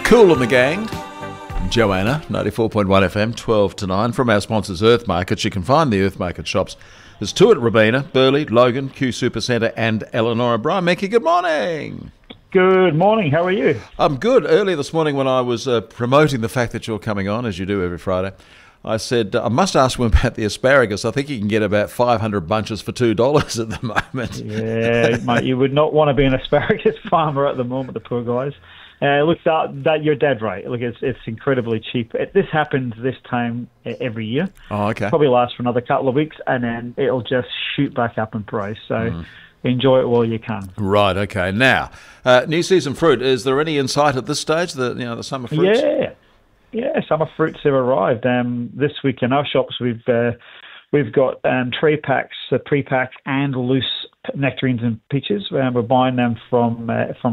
Cool and the Gang. Joanna, 94.1 FM, 12 to 9. From our sponsors, Earth Markets. You can find the Earth Market shops. There's two at Robina, Burleigh, Logan, Q Supercentre and Eleanor. Brian Menke, good morning. Good morning. How are you? I'm good. Earlier this morning when I was promoting the fact that you're coming on, as you do every Friday, I said, I must ask him about the asparagus. I think you can get about 500 bunches for $2 at the moment. Yeah, mate, you would not want to be an asparagus farmer at the moment, the poor guys. Look, that you're dead right. Look, it's incredibly cheap. This happens this time every year. Oh, okay. Probably lasts for another couple of weeks, and then it'll just shoot back up in price. So enjoy it while you can. Right, okay. Now, new season fruit. Is there any insight at this stage, the summer fruits? Yeah, summer fruits have arrived. This week in our shops, we've got tray packs, pre-packed and loose nectarines and peaches. We're buying them from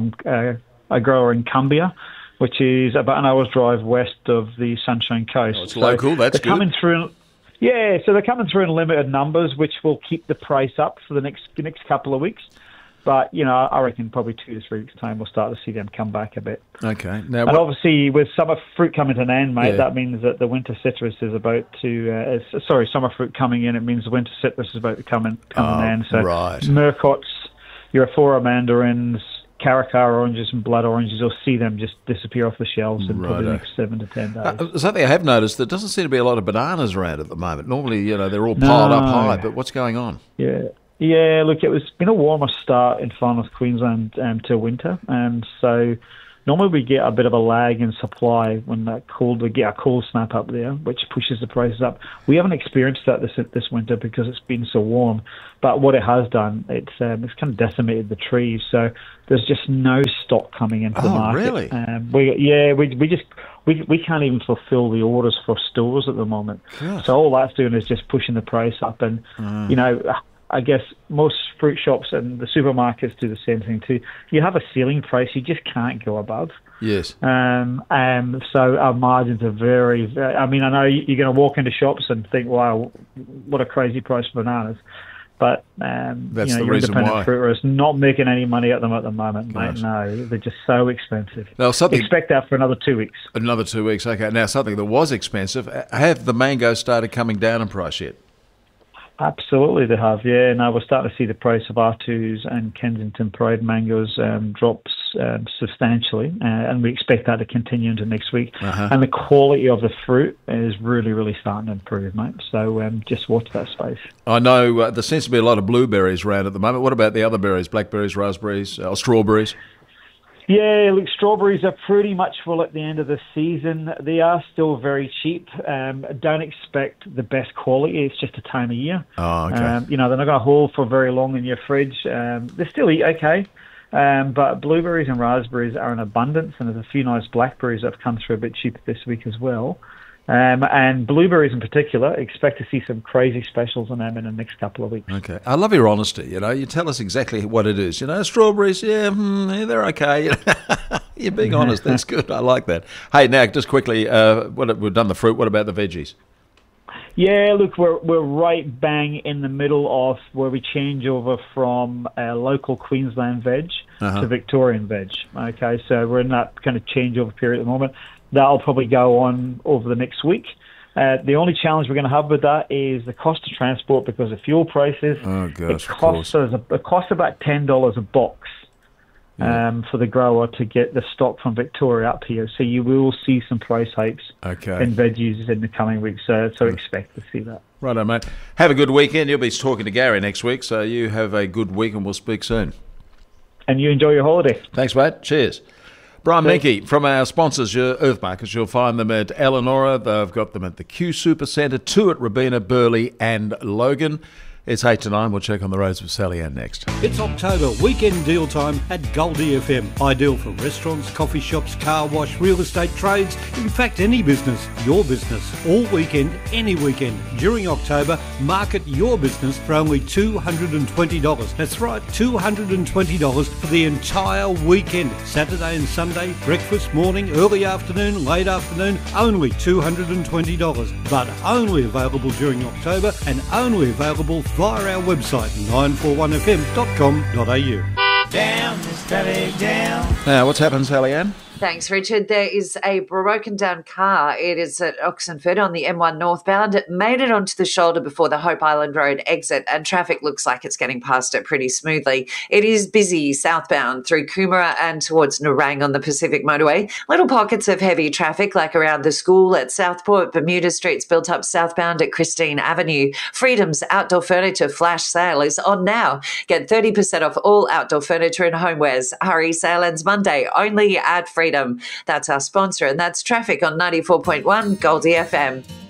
a grower in Cumbia, which is about an hour's drive west of the Sunshine Coast. Oh, it's local, that's good. Coming through, so they're coming through in limited numbers, which will keep the price up for the next couple of weeks. But, I reckon probably 2 to 3 weeks' time we'll start to see them come back a bit. Okay. Now, and obviously, with summer fruit coming to an end, mate, that means that the winter citrus is about to... summer fruit coming in, it means the winter citrus is about to come to an end. So right. Murcots, your Ephora mandarins, Caracara oranges and blood oranges, you'll see them just disappear off the shelves in probably the next 7 to 10 days. Something I have noticed, there doesn't seem to be a lot of bananas around at the moment. Normally, they're all piled up high, but what's going on? Yeah, look, it's been a warmer start in Far North Queensland to winter, and so normally we get a bit of a lag in supply when we get a cold snap up there, which pushes the prices up. We haven't experienced that this winter because it's been so warm, but what it has done, it's kind of decimated the trees, so there's just no stock coming into the market. Really? We can't even fulfill the orders for stores at the moment. God. So all that's doing is just pushing the price up, and I guess most fruit shops and the supermarkets do the same thing too. You have a ceiling price you just can't go above. Yes. So our margins are very, very... I mean, I know you're going to walk into shops and think, wow, what a crazy price for bananas. But that's the your reason independent why. fruiter is not making any money at them at the moment, mate. No, they're just so expensive. Now, expect that for another 2 weeks. Another 2 weeks, okay. Now, something that was expensive, have the mangoes started coming down in price yet? Absolutely, they have. Yeah, now we're starting to see the price of R2s and Kensington Pride mangoes drops substantially, and we expect that to continue into next week. And the quality of the fruit is really, really starting to improve, mate. So just watch that space. I know there seems to be a lot of blueberries around at the moment. What about the other berries, blackberries, raspberries, strawberries? Yeah, look, strawberries are pretty much full at the end of the season. They are still very cheap. Don't expect the best quality. It's just a time of year. Oh, okay. They're not going to hold for very long in your fridge. They still eat okay. But blueberries and raspberries are in abundance, and there's a few nice blackberries that have come through a bit cheaper this week as well. And blueberries in particular, expect to see some crazy specials on them in the next couple of weeks. Okay. I love your honesty. You tell us exactly what it is. Strawberries, they're okay. You're being honest. That's good. I like that. Hey, now, just quickly, we've done the fruit. What about the veggies? Yeah, look, we're right bang in the middle of where we change over from local Queensland veg to Victorian veg. Okay, so we're in that kind of changeover period at the moment. That'll probably go on over the next week. The only challenge we're going to have with that is the cost of transport because of fuel prices. Oh, gosh, it costs about $10 a box for the grower to get the stock from Victoria up here. So you will see some price hikes in veggies in the coming weeks. So expect to see that. Righto, mate. Have a good weekend. You'll be talking to Gary next week, so you have a good week and we'll speak soon. And you enjoy your holiday. Thanks, mate. Cheers. Brian Menke, from our sponsors, your Earth Markets. You'll find them at Eleanor. They've got them at the Q Supercentre, 2 at Robina, Burleigh and Logan. It's 8 to 9. We'll check on the roads with Sally Ann next. It's October, weekend deal time at Goldie FM. Ideal for restaurants, coffee shops, car wash, real estate trades, in fact any business, your business. All weekend, any weekend. During October, market your business for only $220. That's right, $220 for the entire weekend. Saturday and Sunday, breakfast, morning, early afternoon, late afternoon, only $220. But only available during October and only available via our website 941fm.com.au. Down, Miss Valley, down. Now, what's happened, Sally Ann? Thanks, Richard. There is a broken down car. It is at Oxenford on the M1 northbound. It made it onto the shoulder before the Hope Island Road exit, and traffic looks like it's getting past it pretty smoothly. It is busy southbound through Coomera and towards Nerang on the Pacific Motorway. Little pockets of heavy traffic like around the school at Southport. Bermuda Street's built up southbound at Christine Avenue. Freedom's outdoor furniture flash sale is on now. Get 30% off all outdoor furniture and homewares. Hurry, sale ends Monday only at Freedom. That's our sponsor, and that's traffic on 94.1 Goldie FM.